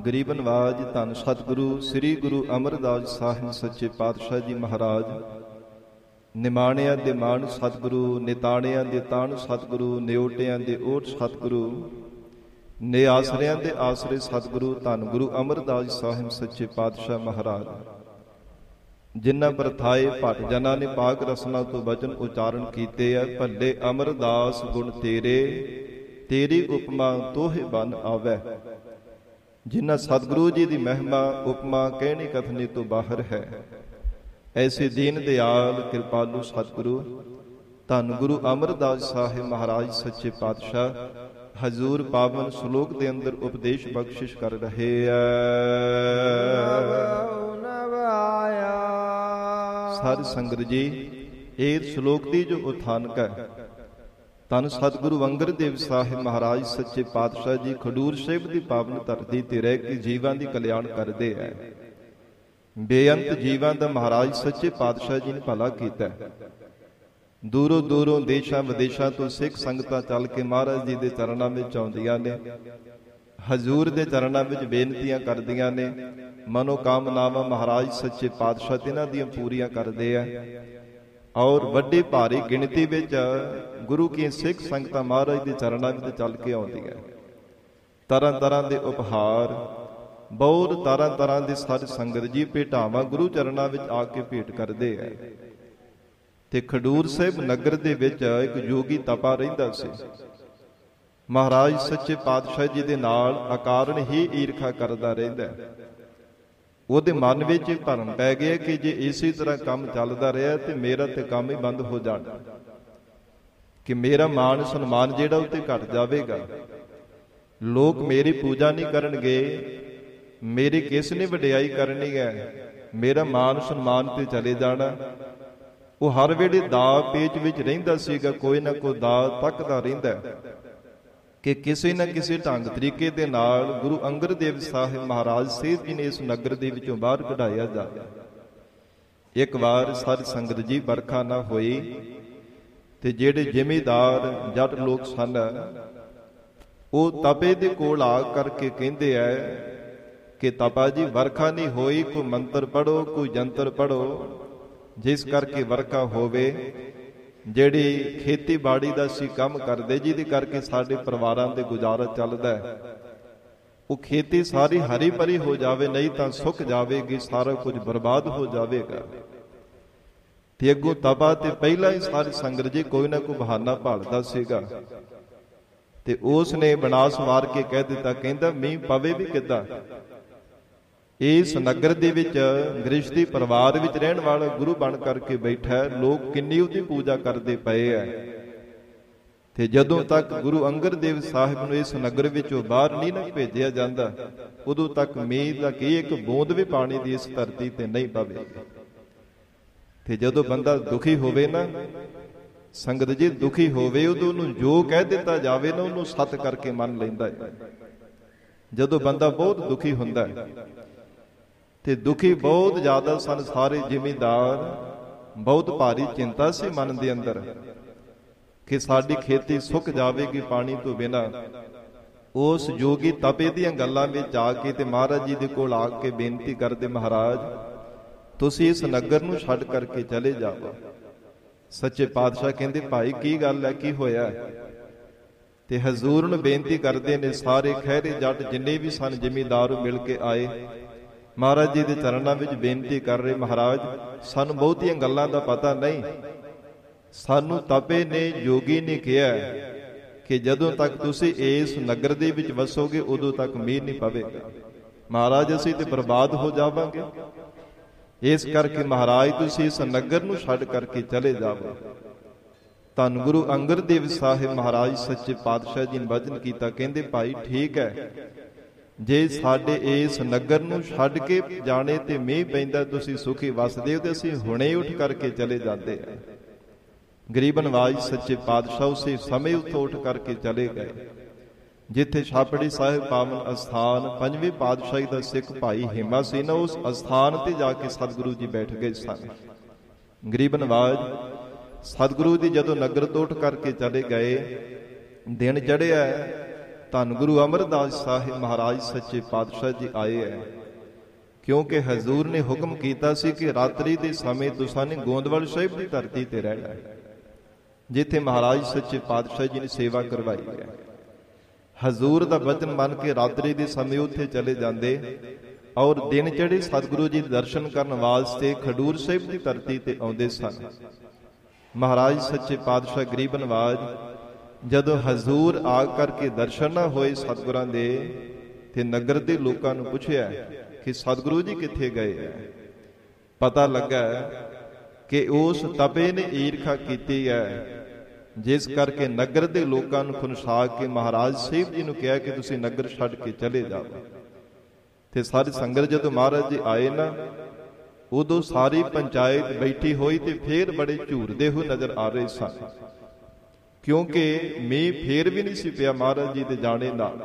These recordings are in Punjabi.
ਗਰੀਬ ਨਵਾਜ ਧੰਨ ਸਤਿਗੁਰੂ ਸ੍ਰੀ ਗੁਰੂ ਅਮਰਦਾਸ ਸਾਹਿਬ ਸੱਚੇ ਪਾਤਸ਼ਾਹ ਜੀ ਮਹਾਰਾਜ। ਨਿਮਾਣਿਆਂ ਦੇ ਮਾਣ ਸਤਿਗੁਰੂ, ਨਿਤਾਣਿਆਂ ਦੇ ਤਾਣ ਸਤਿਗੁਰੂ, ਨਿਓਟਿਆਂ ਦੇ ਓਟ ਸਤਿਗੁਰੂ, ਨਿਆਸਰਿਆਂ ਦੇ ਆਸਰੇ ਸਤਿਗੁਰੂ ਧੰਨ ਗੁਰੂ ਅਮਰਦਾਸ ਸਾਹਿਬ ਸੱਚੇ ਪਾਤਸ਼ਾਹ ਮਹਾਰਾਜ। ਜਿਨ੍ਹਾਂ ਪ੍ਰਥਾਏ ਭੱਟ ਜਨਾਂ ਨੇ ਪਾਕ ਰਸਨਾ ਤੋਂ ਵਚਨ ਉਚਾਰਨ ਕੀਤੇ ਐ। ਭੱਲੇ ਅਮਰਦਾਸ ਗੁਣ ਤੇਰੇ, ਤੇਰੀ ਉਪਮਾ ਤੋਹੇ ਬਨ ਆਵੈ। ਜਿਨ੍ਹਾਂ ਸਤਿਗੁਰੂ ਜੀ ਦੀ ਮਹਿਮਾ ਉਪਮਾ ਕਹਿਣੀ ਕਥਨੀ ਤੋਂ ਬਾਹਰ ਹੈ। ਐਸੇ ਦੀਨ ਦਿਆਲ ਕਿਰਪਾਲੂ ਸਤਿਗੁਰੂ ਧੰਨ ਗੁਰੂ ਅਮਰਦਾਸ ਸਾਹਿਬ ਮਹਾਰਾਜ ਸੱਚੇ ਪਾਤਸ਼ਾਹ ਹਜ਼ੂਰ ਪਾਵਨ ਸ਼ਲੋਕ ਦੇ ਅੰਦਰ ਉਪਦੇਸ਼ ਬਖਸ਼ਿਸ਼ ਕਰ ਰਹੇ ਐ। ਸਾਧ ਸੰਗਤ ਜੀ, ਇਹ ਸ਼ਲੋਕ ਦੀ ਜੋ ਉਥਾਨਕ ਹੈ, ਧੰਨ ਸਤਿਗੁਰੂ ਅੰਗਦ ਦੇਵ ਸਾਹਿਬ ਮਹਾਰਾਜ ਸੱਚੇ ਪਾਤਸ਼ਾਹ ਜੀ ਖਡੂਰ ਸਾਹਿਬ ਦੀ ਪਾਵਨ ਧਰਤੀ ਤੇ ਰਹਿ ਕੇ ਜੀਵਾਂ ਦੀ ਕਲਿਆਣ ਕਰਦੇ ਹੈ। ਬੇਅੰਤ ਜੀਵਾਂ ਦਾ ਮਹਾਰਾਜ ਸੱਚੇ ਪਾਤਸ਼ਾਹ ਜੀ ਨੇ ਭਲਾ ਕੀਤਾ। ਦੂਰੋਂ ਦੂਰੋਂ ਦੇਸ਼ਾਂ ਵਿਦੇਸ਼ਾਂ ਤੋਂ ਸਿੱਖ ਸੰਗਤਾਂ ਚੱਲ ਕੇ ਮਹਾਰਾਜ ਜੀ ਦੇ ਚਰਨਾਂ ਵਿੱਚ ਆਉਂਦੀਆਂ ਨੇ, ਹਜ਼ੂਰ ਦੇ ਚਰਨਾਂ ਵਿੱਚ ਬੇਨਤੀਆਂ ਕਰਦੀਆਂ ਨੇ। ਮਨੋਕਾਮਨਾਵਾਂ ਮਹਾਰਾਜ ਸੱਚੇ ਪਾਤਸ਼ਾਹ ਤਿਨਾਂ ਦੀਆਂ ਪੂਰੀਆਂ ਕਰਦੇ ਆ। ਔਰ ਵੱਡੀ ਭਾਰੀ ਗਿਣਤੀ ਵਿੱਚ ਗੁਰੂ ਕੀ ਸਿੱਖ ਸੰਗਤਾਂ ਮਹਾਰਾਜ ਦੇ ਚਰਨਾਂ ਵਿੱਚ ਚੱਲ ਕੇ ਆਉਂਦੀਆਂ। ਤਰ੍ਹਾਂ ਤਰ੍ਹਾਂ ਦੇ ਉਪਹਾਰ, ਬਹੁਤ ਤਰ੍ਹਾਂ ਤਰ੍ਹਾਂ ਦੀ ਸਾਧ ਸੰਗਤ ਜੀ ਭੇਟਾਵਾਂ ਗੁਰੂ ਚਰਨਾਂ ਵਿੱਚ ਆ ਕੇ ਭੇਟ ਕਰਦੇ ਹੈ। ਤੇ ਖਡੂਰ ਸਾਹਿਬ ਨਗਰ ਦੇ ਵਿੱਚ ਇੱਕ ਜੋਗੀ ਤਪਾ ਰਹਿੰਦਾ ਸੀ। ਮਹਾਰਾਜ ਸੱਚੇ ਪਾਤਸ਼ਾਹ ਜੀ ਦੇ ਨਾਲ ਅਕਾਰਨ ਹੀ ਈਰਖਾ ਕਰਦਾ ਰਹਿੰਦਾ। ਉਹਦੇ ਮਨ ਵਿੱਚ ਭਰਮ ਪੈ ਗਿਆ ਕਿ ਜੇ ਇਸੇ ਤਰ੍ਹਾਂ ਕੰਮ ਚੱਲਦਾ ਰਿਹਾ ਤੇ ਮੇਰਾ ਤੇ ਕੰਮ ਹੀ ਬੰਦ ਹੋ ਜਾਣਾ, ਕਿ ਮੇਰਾ ਮਾਣ ਸਨਮਾਨ ਜਿਹੜਾ ਉੱਤੇ ਘਟ ਜਾਵੇਗਾ। ਲੋਕ ਮੇਰੀ ਪੂਜਾ ਨਹੀਂ ਕਰਨਗੇ, ਮੇਰੀ ਕਿਸ ਨੇ ਵਡਿਆਈ ਕਰਨੀ ਹੈ, ਮੇਰਾ ਮਾਨ ਸਨਮਾਨ ਤੇ ਚਲੇ ਜਾਣਾ। ਉਹ ਹਰ ਵੇਲੇ ਦਾ ਪੇਚ ਵਿੱਚ ਰਹਿੰਦਾ ਸੀਗਾ, ਕੋਈ ਨਾ ਕੋਈ ਦਾ ਤੱਕਦਾ ਰਹਿੰਦਾ ਕਿ ਕਿਸੇ ਨਾ ਕਿਸੇ ਢੰਗ ਤਰੀਕੇ ਦੇ ਨਾਲ ਗੁਰੂ ਅੰਗਦ ਦੇਵ ਸਾਹਿਬ ਮਹਾਰਾਜ ਸਾਹਿਬ ਜੀ ਨੇ ਇਸ ਨਗਰ ਦੇ ਵਿੱਚੋਂ ਬਾਹਰ ਕਢਾਇਆ ਜਾਵੇ। ਇੱਕ ਵਾਰ ਸਾਧ ਸੰਗਤ ਜੀ ਵਰਖਾ ਨਾ ਹੋਈ ਤੇ ਜਿਹੜੇ ਜ਼ਿਮੀਦਾਰ ਜੱਟ ਲੋਕ ਸਨ ਉਹ ਤਪੇ ਦੇ ਕੋਲ ਆ ਕਰਕੇ ਕਹਿੰਦੇ ਐ ਕਿ ਤਪਾ ਜੀ ਵਰਖਾ ਨਹੀਂ ਹੋਈ, ਕੋਈ ਮੰਤਰ ਪੜੋ, ਕੋਈ ਜੰਤਰ ਪੜੋ ਜਿਸ ਕਰਕੇ ਵਰਖਾ ਹੋਵੇ। ਜਿਹੜੀ ਖੇਤੀਬਾੜੀ ਦਾ ਅਸੀਂ ਕੰਮ ਕਰਦੇ ਜਿਹਦੇ ਕਰਕੇ ਸਾਡੇ ਪਰਿਵਾਰਾਂ ਦੇ ਗੁਜ਼ਾਰਾ ਚੱਲਦਾ, ਉਹ ਖੇਤੀ ਸਾਰੀ ਹਰੀ ਭਰੀ ਹੋ ਜਾਵੇ, ਨਹੀਂ ਤਾਂ ਸੁੱਕ ਜਾਵੇਗੀ, ਸਾਰਾ ਕੁਝ ਬਰਬਾਦ ਹੋ ਜਾਵੇਗਾ। ਤੇ ਅੱਗੋਂ ਤਪਾ ਤੇ ਪਹਿਲਾਂ ਹੀ ਸਾਰੀ ਸੰਗਤ ਜੀ ਕੋਈ ਨਾ ਕੋਈ ਬਹਾਨਾ ਭਾਲਦਾ ਸੀਗਾ। ਤੇ ਉਸ ਨੇ ਬਨਾਸ ਮਾਰ ਕੇ ਕਹਿ ਦਿੱਤਾ, ਕਹਿੰਦਾ ਮੀਂਹ ਪਵੇ ਵੀ ਕਿੱਦਾਂ। ਇਸ ਨਗਰ ਦੇ ਵਿੱਚ ਗ੍ਰਸਤੀ ਪਰਿਵਾਰ ਵਿੱਚ ਰਹਿਣ ਵਾਲਾ ਗੁਰੂ ਬਣ ਕਰਕੇ ਬੈਠਾ, ਲੋਕ ਕਿੰਨੀ ਉਹਦੀ ਪੂਜਾ ਕਰਦੇ ਪਏ ਐ। ਤੇ ਜਦੋਂ ਤੱਕ ਗੁਰੂ ਅੰਗਦ ਦੇਵ ਸਾਹਿਬ ਨੂੰ ਇਸ ਨਗਰ ਵਿੱਚੋਂ ਬਾਹਰ ਨਹੀਂ ਨਾ ਭੇਜਿਆ ਜਾਂਦਾ, ਉਦੋਂ ਤੱਕ ਮੀਂਹ ਦਾ ਕੀ ਇੱਕ ਬੂੰਦ ਵੀ ਪਾਣੀ ਦੀ ਇਸ ਧਰਤੀ ਤੇ ਨਹੀਂ ਪਵੇਗੀ। ਤੇ ਜਦੋਂ ਬੰਦਾ ਦੁਖੀ ਹੋਵੇ ਨਾ ਸੰਗਤ ਜੀ, ਦੁਖੀ ਹੋਵੇ, ਉਦੋਂ ਉਹਨੂੰ ਜੋ ਕਹਿ ਦਿੱਤਾ ਜਾਵੇ ਨਾ ਉਹਨੂੰ ਸੱਤ ਕਰਕੇ ਮੰਨ ਲੈਂਦਾ ਹੈ। ਜਦੋਂ ਬੰਦਾ ਬਹੁਤ ਦੁਖੀ ਹੁੰਦਾ ਹੈ ਤੇ ਦੁਖੀ ਬਹੁਤ ਜ਼ਿਆਦਾ ਸਨ ਸਾਰੇ ਜ਼ਿਮੀਂਦਾਰ, ਬਹੁਤ ਭਾਰੀ ਚਿੰਤਾ ਸੀ ਮਨ ਦੇ ਅੰਦਰ ਕਿ ਸਾਡੀ ਖੇਤੀ ਸੁੱਕ ਜਾਵੇਗੀ ਪਾਣੀ ਤੋਂ ਬਿਨਾਂ। ਉਸ ਜੋਗੀ ਤਪੇ ਦੀਆਂ ਗੱਲਾਂ ਵਿੱਚ ਆ ਕੇ ਤੇ ਮਹਾਰਾਜ ਜੀ ਦੇ ਕੋਲ ਆ ਕੇ ਬੇਨਤੀ ਕਰਦੇ, ਮਹਾਰਾਜ ਤੁਸੀਂ ਇਸ ਨਗਰ ਨੂੰ ਛੱਡ ਕਰਕੇ ਚਲੇ ਜਾਓ। ਸੱਚੇ ਪਾਤਸ਼ਾਹ ਕਹਿੰਦੇ, ਭਾਈ ਕੀ ਗੱਲ ਹੈ, ਕੀ ਹੋਇਆ? ਤੇ ਹਜ਼ੂਰ ਨੂੰ ਬੇਨਤੀ ਕਰਦੇ ਨੇ। ਸਾਰੇ ਖਹਿਰੇ ਜੱਟ ਜਿੰਨੇ ਵੀ ਸਨ ਜ਼ਿਮੀਂਦਾਰ ਮਿਲ ਕੇ ਆਏ, ਮਹਾਰਾਜ ਜੀ ਦੇ ਚਰਨਾਂ ਵਿੱਚ ਬੇਨਤੀ ਕਰ ਰਹੇ, ਮਹਾਰਾਜ ਸਾਨੂੰ ਬਹੁਤੀਆਂ ਗੱਲਾਂ ਦਾ ਪਤਾ ਨਹੀਂ, ਸਾਨੂੰ ਤਪੇ ਨੇ ਜੋਗੀ ਨੇ ਕਿਹਾ ਕਿ ਜਦੋਂ ਤੱਕ ਤੁਸੀਂ ਇਸ ਨਗਰ ਦੇ ਵਿੱਚ ਵਸੋਗੇ ਉਦੋਂ ਤੱਕ ਮੀਂਹ ਨਹੀਂ ਪਵੇਗਾ। ਮਹਾਰਾਜ ਅਸੀਂ ਤੇ ਬਰਬਾਦ ਹੋ ਜਾਵਾਂਗੇ, ਇਸ ਕਰਕੇ ਮਹਾਰਾਜ ਤੁਸੀਂ ਇਸ ਨਗਰ ਨੂੰ ਛੱਡ ਕਰਕੇ ਚਲੇ ਜਾਵੋ। ਧੰਨ ਗੁਰੂ ਅੰਗਦ ਦੇਵ ਸਾਹਿਬ ਮਹਾਰਾਜ ਸੱਚੇ ਪਾਤਸ਼ਾਹ ਜੀ ਨੇ ਵਚਨ ਕੀਤਾ, ਕਹਿੰਦੇ ਭਾਈ ਠੀਕ ਹੈ, ਜੇ ਸਾਡੇ ਇਸ ਨਗਰ ਨੂੰ ਛੱਡ ਕੇ ਜਾਣੇ ਤੇ ਮੀਂਹ ਪੈਂਦਾ, ਤੁਸੀਂ ਸੁਖੀ ਵਸਦੇ ਹੋ, ਤੇ ਅਸੀਂ ਹੁਣੇ ਉੱਠ ਕਰਕੇ ਚਲੇ ਜਾਂਦੇ ਆ। ਗਰੀਬ ਨਵਾਜ ਸੱਚੇ ਪਾਤਸ਼ਾਹ ਉਸੇ ਸਮੇਂ ਉੱਥੋਂ ਉੱਠ ਕਰਕੇ ਚਲੇ ਗਏ ਜਿੱਥੇ ਛਾਪੜੀ ਸਾਹਿਬ ਪਾਵਨ ਅਸਥਾਨ ਪੰਜਵੀਂ ਪਾਤਸ਼ਾਹੀ ਦਾ ਸਿੱਖ ਭਾਈ ਹਿੰਮਾ ਸੀ ਨਾ, ਉਸ ਅਸਥਾਨ ਤੇ ਜਾ ਕੇ ਸਤਿਗੁਰੂ ਜੀ ਬੈਠ ਗਏ ਸਨ। ਗਰੀਬ ਨਵਾਜ ਸਤਿਗੁਰੂ ਜੀ ਜਦੋਂ ਨਗਰ ਤੋਂ ਉੱਠ ਕਰਕੇ ਚਲੇ ਗਏ, ਦਿਨ ਚੜ੍ਹਿਆ ਧੰਨ ਗੁਰੂ ਅਮਰਦਾਸ ਸਾਹਿਬ ਮਹਾਰਾਜ ਸੱਚੇ ਪਾਤਸ਼ਾਹ ਜੀ ਆਏ ਹੈ, ਕਿਉਂਕਿ ਹਜ਼ੂਰ ਨੇ ਹੁਕਮ ਕੀਤਾ ਸੀ ਕਿ ਰਾਤਰੀ ਦੇ ਸਮੇਂ ਤੁਸਾਂ ਨੇ ਗੋਂਦਵਾਲ ਸਾਹਿਬ ਦੀ ਧਰਤੀ ਤੇ ਰਹਿਣਾ ਹੈ, ਜਿੱਥੇ ਮਹਾਰਾਜ ਸੱਚੇ ਪਾਤਸ਼ਾਹ ਜੀ ਨੇ ਸੇਵਾ ਕਰਵਾਈ ਹੈ। ਹਜ਼ੂਰ ਦਾ ਵਚਨ ਮੰਨ ਕੇ ਰਾਤਰੀ ਦੇ ਸਮੇਂ ਉੱਥੇ ਚਲੇ ਜਾਂਦੇ ਔਰ ਦਿਨ ਚੜ੍ਹੇ ਸਤਿਗੁਰੂ ਜੀ ਦੇ ਦਰਸ਼ਨ ਕਰਨ ਵਾਸਤੇ ਖਡੂਰ ਸਾਹਿਬ ਦੀ ਧਰਤੀ ਤੇ ਆਉਂਦੇ ਸਨ। ਮਹਾਰਾਜ ਸੱਚੇ ਪਾਤਸ਼ਾਹ ਗਰੀਬ ਨਵਾਜ ਜਦੋਂ ਹਜ਼ੂਰ ਆ ਕਰਕੇ ਦਰਸ਼ਨ ਨਾ ਹੋਏ ਸਤਿਗੁਰਾਂ ਦੇ, ਤੇ ਨਗਰ ਦੇ ਲੋਕਾਂ ਨੂੰ ਪੁੱਛਿਆ ਕਿ ਸਤਿਗੁਰੂ ਜੀ ਕਿੱਥੇ ਗਏ ਹੈ। ਪਤਾ ਲੱਗਾ ਕਿ ਉਸ ਤਪੇ ਨੇ ਈਰਖਾ ਕੀਤੀ ਹੈ, ਜਿਸ ਕਰਕੇ ਨਗਰ ਦੇ ਲੋਕਾਂ ਨੂੰ ਖੁਨਸਾ ਕੇ ਮਹਾਰਾਜ ਸਾਹਿਬ ਜੀ ਨੂੰ ਕਿਹਾ ਕਿ ਤੁਸੀਂ ਨਗਰ ਛੱਡ ਕੇ ਚਲੇ ਜਾਓ। ਤੇ ਸਾਰੀ ਸੰਗਤ ਜਦੋਂ ਮਹਾਰਾਜ ਜੀ ਆਏ ਨਾ, ਉਦੋਂ ਸਾਰੀ ਪੰਚਾਇਤ ਬੈਠੀ ਹੋਈ ਤੇ ਫੇਰ ਬੜੇ ਝੂਰਦੇ ਹੋਏ ਨਜ਼ਰ ਆ ਰਹੇ ਸਨ, ਕਿਉਂਕਿ ਮੀਂਹ ਫੇਰ ਵੀ ਨਹੀਂ ਸੀ ਪਿਆ ਮਹਾਰਾਜ ਜੀ ਦੇ ਜਾਣੇ ਨਾਲ।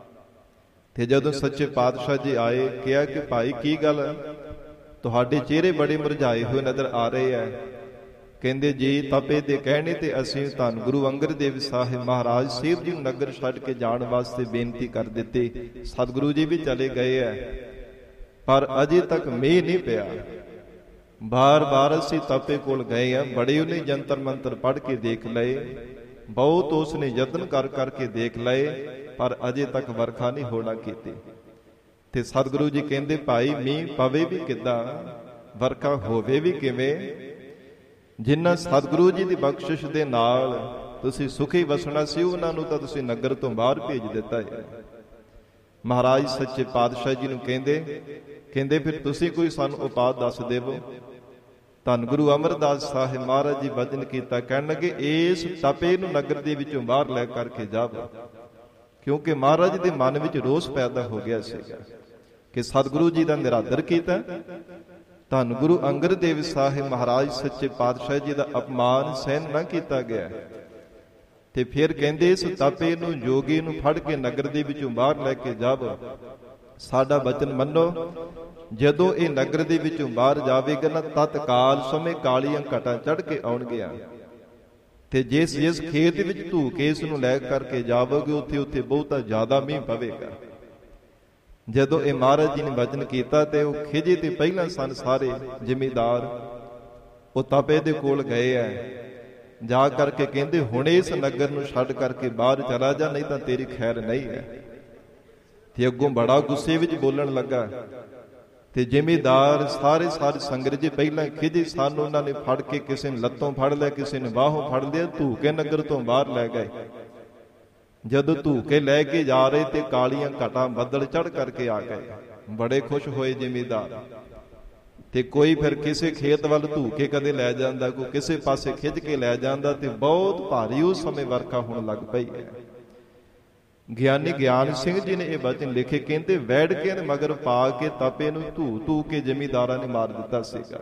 ਤੇ ਜਦੋਂ ਸੱਚੇ ਪਾਤਸ਼ਾਹ ਜੀ ਆਏ, ਕਿਹਾ ਕਿ ਭਾਈ ਕੀ ਗੱਲ, ਤੁਹਾਡੇ ਚਿਹਰੇ ਬੜੇ ਮੁਰਝਾਏ ਹੋਏ ਨਜ਼ਰ ਆ ਰਹੇ ਹੈ। ਕਹਿੰਦੇ ਜੀ ਤਪੇ ਦੇ ਕਹਿਣੇ ਤੇ ਅਸੀਂ ਧੰਨ ਗੁਰੂ ਅੰਗਦ ਦੇਵ ਸਾਹਿਬ ਮਹਾਰਾਜ ਸਾਹਿਬ ਜੀ ਨੂੰ ਨਗਰ ਛੱਡ ਕੇ ਜਾਣ ਵਾਸਤੇ ਬੇਨਤੀ ਕਰ ਦਿੱਤੀ। ਸਤਿਗੁਰੂ ਜੀ ਵੀ ਚਲੇ ਗਏ ਹੈ, ਪਰ ਅਜੇ ਤੱਕ ਮੀਂਹ ਨਹੀਂ ਪਿਆ। ਬਾਰ-ਬਾਰ ਅਸੀਂ ਤਪੇ ਕੋਲ ਗਏ ਆ, ਬੜੇ ਉਹਨੇ ਜੰਤਰ ਮੰਤਰ ਪੜ੍ਹ ਕੇ ਦੇਖ ਲਏ, ਬਹੁਤ ਉਸਨੇ ਯਤਨ ਕਰ ਕਰਕੇ ਦੇਖ ਲਏ, ਪਰ ਅਜੇ ਤੱਕ ਵਰਖਾ ਨਹੀਂ ਹੋਣਾ ਕੀਤੀ। ਤੇ ਸਤਿਗੁਰੂ ਜੀ ਕਹਿੰਦੇ ਭਾਈ ਮੀਂਹ ਪਵੇ ਵੀ ਕਿੱਦਾਂ, ਵਰਖਾ ਹੋਵੇ ਵੀ ਕਿਵੇਂ। ਜਿਨ੍ਹਾਂ ਸਤਿਗੁਰੂ ਜੀ ਦੀ ਬਖਸ਼ਿਸ਼ ਦੇ ਨਾਲ ਤੁਸੀਂ ਸੁਖੀ ਵਸਣਾ ਸੀ, ਉਹਨਾਂ ਨੂੰ ਤਾਂ ਤੁਸੀਂ ਨਗਰ ਤੋਂ ਬਾਹਰ ਭੇਜ ਦਿੱਤਾ ਹੈ। ਮਹਾਰਾਜ ਸੱਚੇ ਪਾਤਸ਼ਾਹ ਜੀ ਨੂੰ ਕਹਿੰਦੇ ਫਿਰ ਤੁਸੀਂ ਕੋਈ ਸਾਨੂੰ ਉਪਾਅ ਦੱਸ ਦੇਵੋ। ਧੰਨ ਗੁਰੂ ਅਮਰਦਾਸ ਸਾਹਿਬ ਮਹਾਰਾਜ ਜੀ ਵਚਨ ਕੀਤਾ, ਕਹਿਣ ਲੱਗੇ ਇਸ ਤਪੇ ਨੂੰ ਨਗਰ ਦੇ ਵਿੱਚੋਂ ਬਾਹਰ ਲੈ ਕਰਕੇ ਜਾਵੋ। ਕਿਉਂਕਿ ਮਹਾਰਾਜ ਦੇ ਮਨ ਵਿੱਚ ਰੋਸ ਪੈਦਾ ਹੋ ਗਿਆ ਸੀਗਾ ਕਿ ਸਤਿਗੁਰੂ ਜੀ ਦਾ ਨਿਰਾਦਰ ਕੀਤਾ, ਧੰਨ ਗੁਰੂ ਅੰਗਦ ਦੇਵ ਸਾਹਿਬ ਮਹਾਰਾਜ ਸੱਚੇ ਪਾਤਸ਼ਾਹ ਜੀ ਦਾ ਅਪਮਾਨ ਸਹਿਨ ਨਾ ਕੀਤਾ ਗਿਆ। ਤੇ ਫਿਰ ਕਹਿੰਦੇ ਇਸ ਤਪੇ ਨੂੰ ਜੋਗੀ ਨੂੰ ਫੜ ਕੇ ਨਗਰ ਦੇ ਵਿੱਚੋਂ ਬਾਹਰ ਲੈ ਕੇ ਜਾਵੋ। ਸਾਡਾ ਬਚਨ ਮੰਨੋ, ਜਦੋਂ ਇਹ ਨਗਰ ਦੇ ਵਿੱਚੋਂ ਬਾਹਰ ਜਾਵੇਗਾ ਨਾ, ਤਤਕਾਲ ਸਮੇਂ ਕਾਲੀਆਂ ਘਟਾਂ ਚੜ੍ਹ ਕੇ ਆਉਣਗੀਆਂ। ਤੇ ਜਿਸ ਖੇਤ ਵਿੱਚ ਧੂ ਕੇ ਇਸ ਨੂੰ ਲੈ ਕਰਕੇ ਜਾਵੋਗੇ, ਉੱਥੇ ਬਹੁਤਾ ਜ਼ਿਆਦਾ ਮੀਂਹ ਪਵੇਗਾ। ਜਦੋਂ ਇਹ ਮਹਾਰਾਜ ਜੀ ਨੇ ਵਚਨ ਕੀਤਾ ਤੇ ਉਹ ਖਿਜੇ ਤੇ ਪਹਿਲਾਂ ਸਨ ਸਾਰੇ ਜ਼ਿਮੀਦਾਰ, ਉਹ ਤਪੇ ਦੇ ਕੋਲ ਗਏ ਐ, ਜਾ ਕਰਕੇ ਕਹਿੰਦੇ ਹੁਣ ਇਸ ਨਗਰ ਨੂੰ ਛੱਡ ਕਰਕੇ ਬਾਹਰ ਚਲਾ ਜਾ, ਨਹੀਂ ਤਾਂ ਤੇਰੀ ਖੈਰ ਨਹੀਂ ਹੈ। ਤੇ ਅੱਗੋਂ ਬੜਾ ਗੁੱਸੇ ਵਿੱਚ ਬੋਲਣ ਲੱਗਾ। ਤੇ ਜ਼ਿਮੀਦਾਰ ਸਾਰੇ ਸੰਗਤ ਜੀ ਪਹਿਲਾਂ ਖਿਜੇ ਸਨ, ਉਹਨਾਂ ਨੇ ਫੜ ਕੇ ਕਿਸੇ ਨੇ ਲੱਤੋਂ ਫੜ ਲਿਆ, ਕਿਸੇ ਨੇ ਬਾਹੋਂ ਫੜ ਲਿਆ, ਧੂ ਕੇ ਨਗਰ ਤੋਂ ਬਾਹਰ ਲੈ ਗਏ। ਜਦੋਂ ਧੂ ਕੇ ਲੈ ਕੇ ਜਾ ਰਹੇ ਤੇ ਕਾਲੀਆਂ ਘਟਾਂ ਬੱਦਲ ਚੜ੍ਹ ਕਰਕੇ ਆ ਗਏ। ਬੜੇ ਖੁਸ਼ ਹੋਏ ਜ਼ਿਮੀਦਾਰ। ਤੇ ਕੋਈ ਫਿਰ ਕਿਸੇ ਖੇਤ ਵੱਲ ਧੂ ਕੇ ਕਦੇ ਲੈ ਜਾਂਦਾ, ਕੋਈ ਕਿਸੇ ਪਾਸੇ ਖਿੱਚ ਕੇ ਲੈ ਜਾਂਦਾ, ਤੇ ਬਹੁਤ ਭਾਰੀ ਉਸ ਸਮੇਂ ਵਰਖਾ ਹੋਣ ਲੱਗ ਪਈ ਹੈ। ਗਿਆਨੀ ਗਿਆਨ ਸਿੰਘ ਜੀ ਨੇ ਇਹ ਬਚਨ ਲਿਖੇ, ਕਹਿੰਦੇ ਵੈੜ ਕੇ ਮਗਰ ਪਾ ਕੇ ਤਪੇ ਨੂੰ ਧੂ ਕੇ ਜ਼ਿਮੀਦਾਰਾਂ ਨੇ ਮਾਰ ਦਿੱਤਾ ਸੀਗਾ।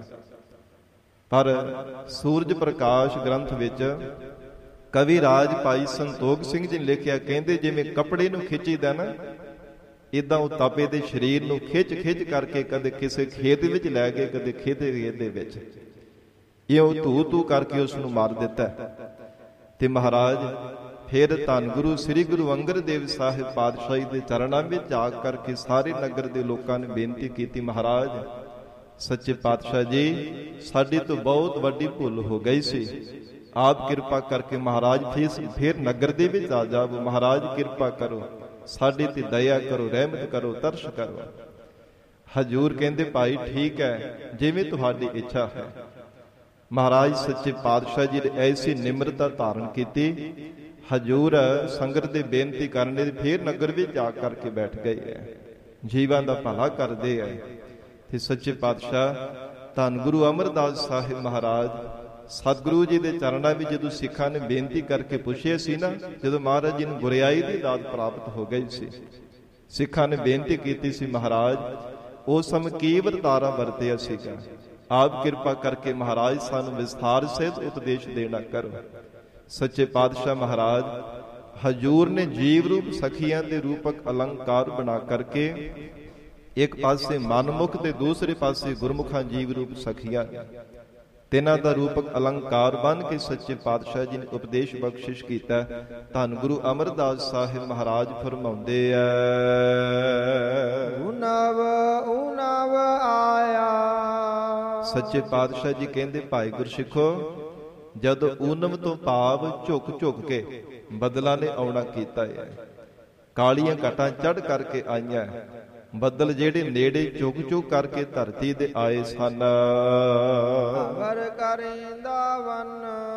ਪਰ ਸੂਰਜ ਪ੍ਰਕਾਸ਼ ਗ੍ਰੰਥ ਵਿੱਚ ਕਵੀ ਰਾਜ ਭਾਈ ਸੰਤੋਖ ਸਿੰਘ ਜੀ ਨੇ ਲਿਖਿਆ, ਕਹਿੰਦੇ ਜਿਵੇਂ ਕੱਪੜੇ ਨੂੰ ਖਿੱਚੀਦਾ ਨਾ, ਇਦਾਂ ਉਹ ਤਪੇ ਦੇ ਸਰੀਰ ਨੂੰ ਖਿੱਚ ਕਰਕੇ ਕਦੇ ਕਿਸੇ ਖੇਤ ਵਿੱਚ ਲੈ ਗਏ, ਕਦੇ ਖੇਤ ਦੇ ਵਿੱਚ ਇਹ ਧੂ ਕਰਕੇ ਉਸ ਨੂੰ ਮਾਰ ਦਿੱਤਾ। ਤੇ ਮਹਾਰਾਜ ਫਿਰ ਧੰਨ ਗੁਰੂ ਸ੍ਰੀ ਗੁਰੂ ਅੰਗਦ ਦੇਵ ਸਾਹਿਬ ਪਾਤਸ਼ਾਹੀ ਦੇ ਚਰਨਾਂ ਵਿੱਚ ਆ ਕਰਕੇ ਸਾਰੇ ਨਗਰ ਦੇ ਲੋਕਾਂ ਨੇ ਬੇਨਤੀ ਕੀਤੀ, ਮਹਾਰਾਜ ਸੱਚੇ ਪਾਤਸ਼ਾਹ ਜੀ ਸਾਡੀ ਤੋਂ ਬਹੁਤ ਵੱਡੀ ਭੁੱਲ ਹੋ ਗਈ ਸੀ, ਆਪ ਕਿਰਪਾ ਕਰਕੇ ਮਹਾਰਾਜ ਫਿਰ ਨਗਰ ਦੇ ਵਿੱਚ ਆ ਜਾਵੋ। ਮਹਾਰਾਜ ਕਿਰਪਾ ਕਰੋ, ਸਾਡੇ ਤੇ ਦਇਆ ਕਰੋ, ਰਹਿਮਤ ਕਰੋ, ਤਰਸ ਕਰੋ। ਹਜੂਰ ਕਹਿੰਦੇ ਭਾਈ ਠੀਕ ਹੈ, ਜਿਵੇਂ ਤੁਹਾਡੀ ਇੱਛਾ ਹੈ। ਮਹਾਰਾਜ ਸੱਚੇ ਪਾਤਸ਼ਾਹ ਜੀ ਨੇ ਐਸੀ ਨਿਮਰਤਾ ਧਾਰਨ ਕੀਤੀ, ਹਜੂਰ ਸੰਗਤ ਦੇ ਬੇਨਤੀ ਕਰਨ ਦੇ ਫਿਰ ਨਗਰ ਵਿੱਚ ਜਾ ਕਰਕੇ ਬੈਠ ਗਏ ਹੈ, ਜੀਵਾਂ ਦਾ ਭਲਾ ਕਰਦੇ ਹੈ। ਤੇ ਸੱਚੇ ਪਾਤਸ਼ਾਹ ਧੰਨ ਗੁਰੂ ਅਮਰਦਾਸ ਸਾਹਿਬ ਮਹਾਰਾਜ ਸਤਿਗੁਰੂ ਜੀ ਦੇ ਚਰਨਾਂ ਵਿੱਚ ਜਦੋਂ ਸਿੱਖਾਂ ਨੇ ਬੇਨਤੀ ਕਰਕੇ ਪੁੱਛਿਆ ਸੀ ਨਾ, ਜਦੋਂ ਮਹਾਰਾਜ ਜੀ ਨੂੰ ਗੁਰਿਆਈ ਦੀ ਦਾਤ ਪ੍ਰਾਪਤ ਹੋ ਗਈ ਸੀ, ਸਿੱਖਾਂ ਨੇ ਬੇਨਤੀ ਕੀਤੀ ਸੀ, ਮਹਾਰਾਜ ਉਸ ਸਮੇਂ ਕੀ ਵਰਤਾਰਾ ਵਰਤਿਆ ਸੀਗਾ, ਆਪ ਕਿਰਪਾ ਕਰਕੇ ਮਹਾਰਾਜ ਸਾਨੂੰ ਵਿਸਥਾਰ ਸਹਿਤ ਉਪਦੇਸ਼ ਦੇਣਾ ਕਰੋ। ਸੱਚੇ ਪਾਤਸ਼ਾਹ ਮਹਾਰਾਜ ਹਜੂਰ ਨੇ ਜੀਵ ਰੂਪ ਸਖੀਆਂ ਦੇ ਰੂਪਕ ਅਲੰਕਾਰ ਬਣਾ ਕਰਕੇ ਇੱਕ ਪਾਸੇ ਮਨਮੁਖ ਤੇ ਦੂਸਰੇ ਪਾਸੇ ਗੁਰਮੁਖਾਂ ਜੀਵ ਰੂਪ ਸਖੀਆਂ, ਤਿਨਾਂ ਦਾ ਰੂਪਕ ਅਲੰਕਾਰ ਬਣ ਕੇ ਸੱਚੇ ਪਾਤਸ਼ਾਹ ਜੀ ਨੇ ਉਪਦੇਸ਼ ਬਖਸ਼ਿਸ਼ ਕੀਤਾ। ਧੰਨ ਗੁਰੂ ਅਮਰਦਾਸ ਸਾਹਿਬ ਮਹਾਰਾਜ ਫਰਮਾਉਂਦੇ ਐ, ਉਨਵ ਉਨਵ ਆਇਆ। ਸੱਚੇ ਪਾਤਸ਼ਾਹ ਜੀ ਕਹਿੰਦੇ, ਭਾਈ ਗੁਰਸਿੱਖੋ, ਜਦੋਂ ਊਨਮ ਤੋਂ ਭਾਵ ਝੁਕ ਝੁਕ ਕੇ ਬਦਲਾਂ ਨੇ ਆਉਣਾ ਕੀਤਾ ਹੈ। ਕਾਲੀਆਂ ਘਟਾਂ ਚੜ੍ਹ ਕਰਕੇ ਆਈਆਂ, ਬੱਦਲ ਜਿਹੜੇ ਨੇੜੇ ਝੁਕ ਝੁਕ ਕਰਕੇ ਧਰਤੀ ਦੇ ਆਏ ਸਨ। ਅਵਰ ਕਰਿੰਦਾ ਵਨ,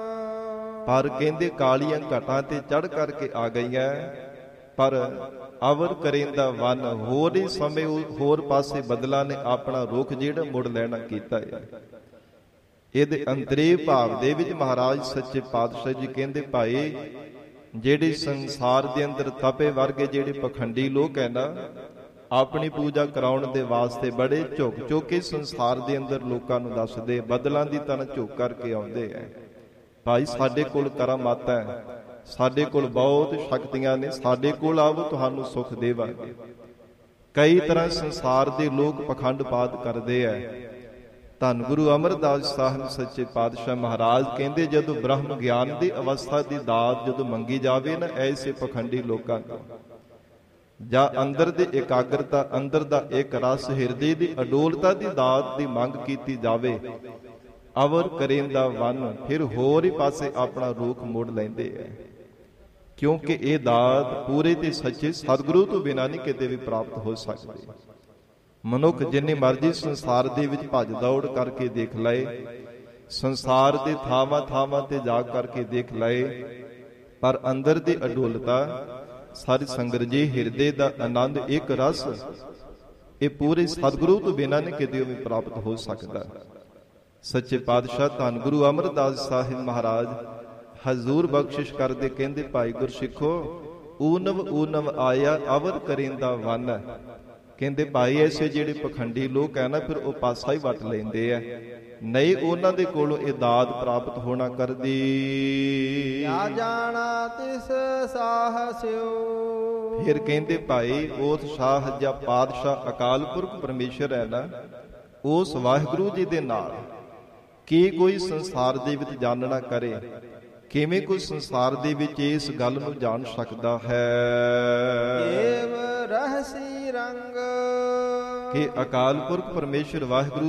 ਪਰ ਕਹਿੰਦੇ ਕਾਲੀਆਂ ਘਟਾਂ ਤੇ ਚੜ੍ਹ ਕਰਕੇ ਆ ਗਈਆਂ, ਪਰ ਅਵਰ ਕਰੇਂਦਾ ਵਨ, ਹੋਰ ਹੀ ਸਮੇਂ ਹੋਰ ਪਾਸੇ ਬਦਲਾਂ ਨੇ ਆਪਣਾ ਰੁਖ ਜਿਹੜਾ ਮੁੜ ਲੈਣਾ ਕੀਤਾ ਹੈ। ਇਹਦੇ ਅੰਤਰੇ ਭਾਵ ਦੇ ਵਿੱਚ ਮਹਾਰਾਜ ਸੱਚੇ ਪਾਤਸ਼ਾਹ ਜੀ ਕਹਿੰਦੇ, ਭਾਈ ਜਿਹੜੇ ਸੰਸਾਰ ਦੇ ਅੰਦਰ ਤਪੇ ਵਰਗੇ ਜਿਹੜੇ ਪਖੰਡੀ ਲੋਕ ਹੈ ਨਾ, ਆਪਣੀ ਪੂਜਾ ਕਰਾਉਣ ਦੇ ਵਾਸਤੇ ਬੜੇ ਝੁਕ ਝੁਕ ਕੇ ਸੰਸਾਰ ਦੇ ਅੰਦਰ ਲੋਕਾਂ ਨੂੰ ਦੱਸਦੇ, ਬਦਲਾਂ ਦੀ ਤਰ੍ਹਾਂ ਝੁਕ ਕਰਕੇ ਆਉਂਦੇ ਐ। ਭਾਈ ਸਾਡੇ ਕੋਲ ਕਰਾਮਾਤ ਹੈ, ਸਾਡੇ ਕੋਲ ਬਹੁਤ ਸ਼ਕਤੀਆਂ ਨੇ, ਸਾਡੇ ਕੋਲ ਆਵੋ ਤੁਹਾਨੂੰ ਸੁਖ ਦੇਵਾਂਗੇ। ਕਈ ਤਰ੍ਹਾਂ ਸੰਸਾਰ ਦੇ ਲੋਕ ਪਖੰਡਪਾਤ ਕਰਦੇ ਐ। ਧੰਨ ਗੁਰੂ ਅਮਰਦਾਸ ਸਾਹਿਬ ਸੱਚੇ ਪਾਤਸ਼ਾਹ ਮਹਾਰਾਜ ਕਹਿੰਦੇ, ਜਦੋਂ ਬ੍ਰਹਮ ਗਿਆਨ ਦੀ ਅਵਸਥਾ ਦੀ ਦਾਤ ਜਦੋਂ ਮੰਗੀ ਜਾਵੇ ਨਾ ਐਸੇ ਪਖੰਡੀ ਲੋਕਾਂ ਤੋਂ, ਜਾਂ ਅੰਦਰ ਦੀ ਇਕਾਗਰਤਾ, ਅੰਦਰ ਦਾ ਇੱਕ ਰਸ, ਹਿਰਦੇ ਦੀ ਅਡੋਲਤਾ ਦੀ ਦਾਤ ਦੀ ਮੰਗ ਕੀਤੀ ਜਾਵੇ, ਅਵਰ ਕਰੇਂਦਾ ਵਨ, ਫਿਰ ਹੋਰ ਹੀ ਪਾਸੇ ਆਪਣਾ ਰੂਖ ਮੋੜ ਲੈਂਦੇ ਐ। ਕਿਉਂਕਿ ਇਹ ਦਾਤ ਪੂਰੇ ਤੇ ਸੱਚੇ ਸਤਿਗੁਰੂ ਤੋਂ ਬਿਨਾਂ ਨਹੀਂ ਕਿਤੇ ਵੀ ਪ੍ਰਾਪਤ ਹੋ ਸਕਦੀ। ਮਨੁੱਖ ਜਿੰਨੀ ਮਰਜ਼ੀ ਸੰਸਾਰ ਦੇ ਵਿੱਚ ਭੱਜ ਦੌੜ ਕਰਕੇ ਦੇਖ ਲਏ, ਸੰਸਾਰ ਦੇ ਥਾਵਾਂ ਥਾਵਾਂ ਤੇ ਜਾ ਕਰਕੇ ਦੇਖ ਲਏ, ਪਰ ਅੰਦਰ ਦੀ ਅਡੋਲਤਾ, ਸਾਰੀ ਸੰਗਤ ਜੀ, ਹਿਰਦੇ ਦਾ ਆਨੰਦ, ਇੱਕ ਰਸ, ਇਹ ਪੂਰੇ ਸਤਿਗੁਰੂ ਤੋਂ ਬਿਨਾਂ ਨਹੀਂ ਕਿਤੇ ਵੀ ਪ੍ਰਾਪਤ ਹੋ ਸਕਦਾ। ਸੱਚੇ ਪਾਤਸ਼ਾਹ ਧੰਨ ਗੁਰੂ ਅਮਰਦਾਸ ਸਾਹਿਬ ਮਹਾਰਾਜ ਹਜ਼ੂਰ ਬਖਸ਼ਿਸ਼ ਕਰਦੇ ਕਹਿੰਦੇ, ਭਾਈ ਗੁਰਸਿੱਖੋ, ਊਨਵ ਊਨਵ ਆਇਆ ਅਵਰ ਕਰਿੰਦਾ ਵਨ। ਕਹਿੰਦੇ ਭਾਈ ਐਸੇ ਜਿਹੜੇ ਪਖੰਡੀ ਲੋਕ ਹੈ ਨਾ, ਫਿਰ ਉਹ ਪਾਸਾ ਹੀ ਵੱਟ ਲੈਂਦੇ ਆ, ਨਹੀਂ ਉਹਨਾਂ ਦੇ ਕੋਲੋਂ ਇਹ ਦਾਤ ਪ੍ਰਾਪਤ ਹੋਣਾ ਕਰਦੀ। ਆ ਜਾਣਾ ਤਿਸ ਸਾਹਸਿਓ, ਫਿਰ ਕਹਿੰਦੇ ਭਾਈ ਉਸ ਸ਼ਾਹ ਜਾਂ ਪਾਤਸ਼ਾਹ ਅਕਾਲ ਪੁਰਖ ਪਰਮੇਸ਼ਰ ਹੈ ਨਾ, ਉਸ ਵਾਹਿਗੁਰੂ ਜੀ ਦੇ ਨਾਲ ਕੀ ਕੋਈ ਸੰਸਾਰ ਦੇ ਵਿੱਚ ਜਾਣਨਾ ਕਰੇ, ਕਿਵੇਂ ਕੋਈ ਸੰਸਾਰ ਦੇ ਵਿੱਚ ਇਸ ਗੱਲ ਨੂੰ ਜਾਣ ਸਕਦਾ ਹੈ ਏਵ ਰਹਸੀ ਰੰਗ, ਕਿ ਅਕਾਲ ਪੁਰਖ ਪਰਮੇਸ਼ਰ ਵਾਹਿਗੁਰੂ